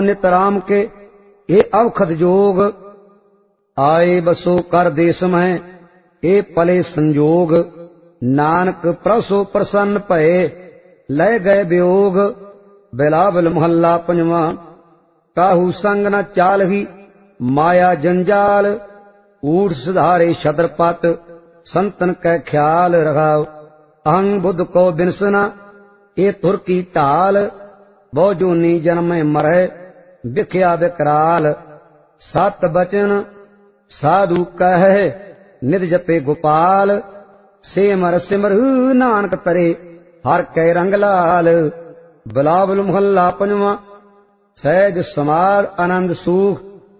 नित राम के ये अवखद जोग। आए बसो कर देश में ये पले संजोग। नानक प्रसो प्रसन्न भये लय गए वियोग। बिलावल महला पंजवा। काहू संग न चालही माया जंजाल। ऊठ सुधारे छत्रपत संतन कै ख्याल रखाओ। अहंग बुद्ध को बिनसना ये तुर की ढाल। बहु जूनी जन्म मरै बिख्या विकराल। सत बचन साधु कहे निध जपे गोपाल। सिमर सिमर नानक तरे हर कै रंग लाल। बिलावल महला पंजवा। सहज समाज आनंद सुख